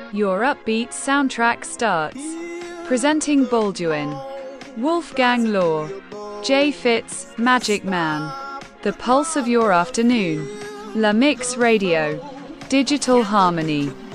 Your upbeat soundtrack starts. Presenting Balduin, Wolfgang Law, Jay Fitz, Magic Man. The pulse of your afternoon. La Mix Radio. Digital Harmony.